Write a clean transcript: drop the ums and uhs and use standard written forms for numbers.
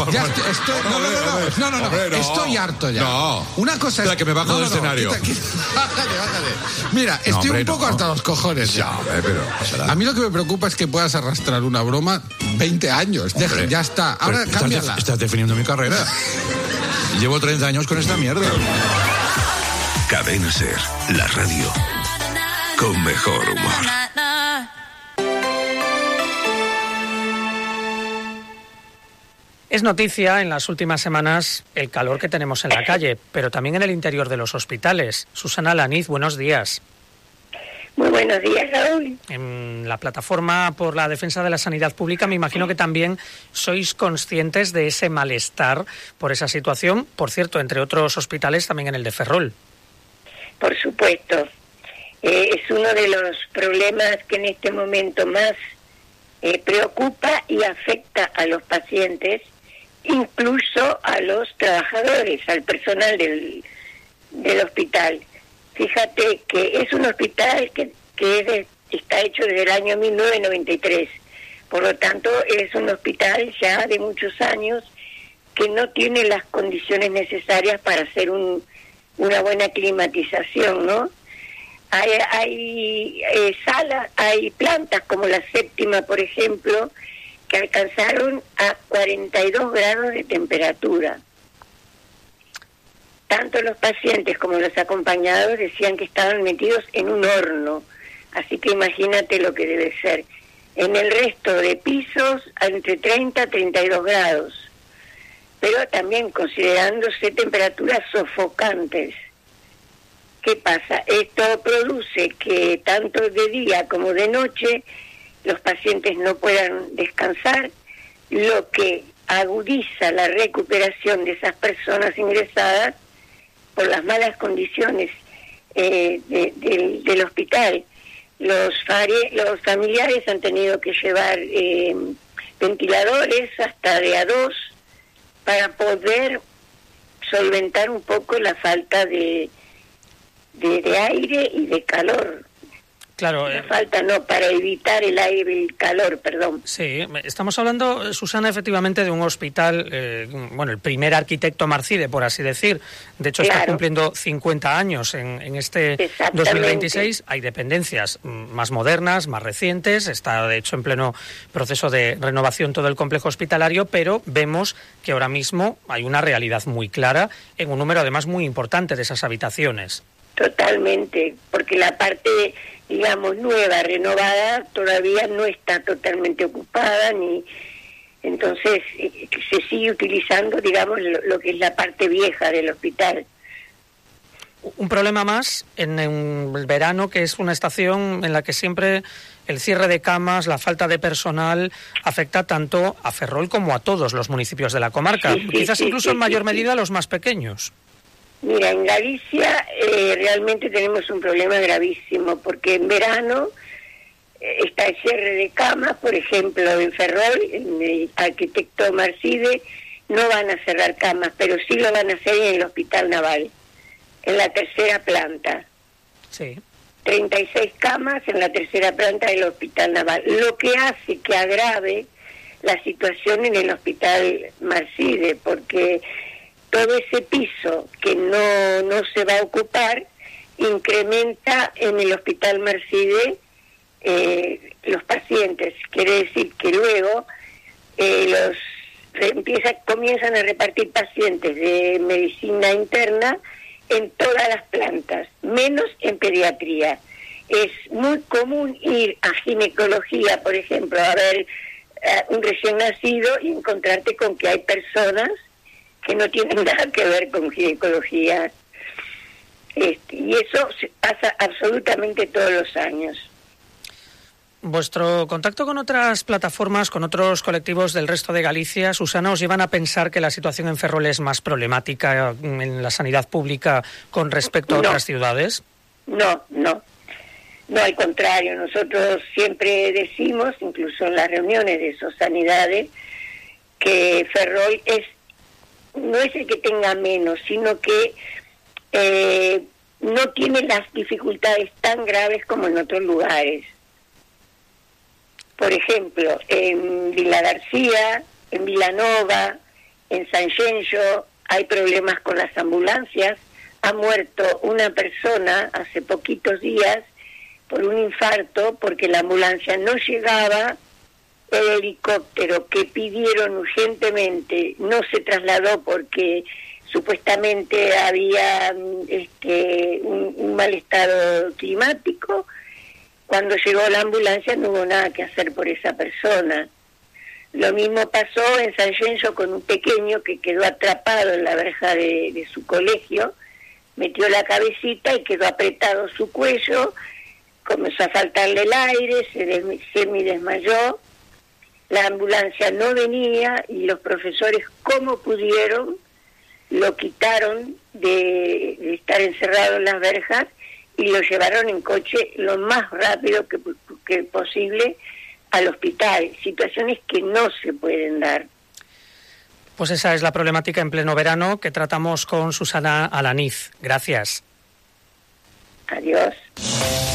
Ya no. Estoy harto ya. No. Una cosa es que me bajo del escenario. Bájate. Mira, estoy un poco harto a los cojones ya. Pero a mí lo que me preocupa es que puedas arrastrar una broma 20 años. Ya está. Ahora cámbiala. Estás definiendo mi carrera. Llevo 30 años con esta mierda. Cadena SER, la radio con mejor humor. Es noticia en las últimas semanas el calor que tenemos en la calle, pero también en el interior de los hospitales. Susana Laniz, buenos días. Muy buenos días, Raúl. En la plataforma por la defensa de la sanidad pública me imagino que también sois conscientes de ese malestar por esa situación, por cierto, entre otros hospitales también en el de Ferrol. Por supuesto. Es uno de los problemas que en este momento más preocupa y afecta a los pacientes, incluso a los trabajadores, al personal del hospital. Fíjate que es un hospital que está hecho desde el año 1993, por lo tanto es un hospital ya de muchos años que no tiene las condiciones necesarias para hacer una buena climatización, ¿no? Hay salas, hay plantas como la séptima, por ejemplo, que alcanzaron a 42 grados de temperatura. Tanto los pacientes como los acompañados decían que estaban metidos en un horno, así que imagínate lo que debe ser. En el resto de pisos, entre 30 y 32 grados, pero también considerándose temperaturas sofocantes. ¿Qué pasa? Esto produce que tanto de día como de noche los pacientes no puedan descansar, lo que agudiza la recuperación de esas personas ingresadas por las malas condiciones del hospital. Los familiares han tenido que llevar ventiladores hasta de a 2 para poder solventar un poco la falta de aire y de calor. Claro. Para evitar el calor, perdón. Sí, estamos hablando, Susana, efectivamente de un hospital, el primer arquitecto Marcide, por así decir. De hecho, está cumpliendo 50 años en este 2026. Hay dependencias más modernas, más recientes. Está, de hecho, en pleno proceso de renovación todo el complejo hospitalario, pero vemos que ahora mismo hay una realidad muy clara en un número, además, muy importante de esas habitaciones. Totalmente, porque la parte, digamos, nueva, renovada, todavía no está totalmente ocupada, entonces se sigue utilizando, digamos, lo que es la parte vieja del hospital. Un problema más en el verano, que es una estación en la que siempre el cierre de camas, la falta de personal, afecta tanto a Ferrol como a todos los municipios de la comarca, quizás incluso en mayor medida a los más pequeños. Mira, en Galicia realmente tenemos un problema gravísimo, porque en verano está el cierre de camas, por ejemplo, en Ferrol, en el arquitecto Marcide, no van a cerrar camas, pero sí lo van a hacer en el Hospital Naval, en la tercera planta. Sí. 36 camas en la tercera planta del Hospital Naval, lo que hace que agrave la situación en el Hospital Marcide, porque todo ese piso que no se va a ocupar incrementa en el Hospital Marcide los pacientes. Quiere decir que luego comienzan a repartir pacientes de medicina interna en todas las plantas, menos en pediatría. Es muy común ir a ginecología, por ejemplo, a ver un recién nacido y encontrarte con que hay personas que no tienen nada que ver con ginecología. Y eso pasa absolutamente todos los años. Vuestro contacto con otras plataformas, con otros colectivos del resto de Galicia, Susana, ¿os llevan a pensar que la situación en Ferrol es más problemática en la sanidad pública con respecto a otras ciudades? No, al contrario. Nosotros siempre decimos, incluso en las reuniones de Sosanidades, que Ferrol no es el que tenga menos, sino que no tiene las dificultades tan graves como en otros lugares. Por ejemplo, en Villa García, en Vilanova, en San Genjo hay problemas con las ambulancias. Ha muerto una persona hace poquitos días por un infarto porque la ambulancia no llegaba. El helicóptero que pidieron urgentemente no se trasladó porque supuestamente había un mal estado climático. Cuando llegó la ambulancia no hubo nada que hacer por esa persona. Lo mismo pasó en San Genjo con un pequeño que quedó atrapado en la verja de su colegio, metió la cabecita y quedó apretado su cuello, comenzó a faltarle el aire, se semidesmayó. La ambulancia no venía y los profesores, como pudieron, lo quitaron de estar encerrado en las verjas y lo llevaron en coche lo más rápido que posible al hospital. Situaciones que no se pueden dar. Pues esa es la problemática en pleno verano que tratamos con Susana Alaniz. Gracias. Adiós.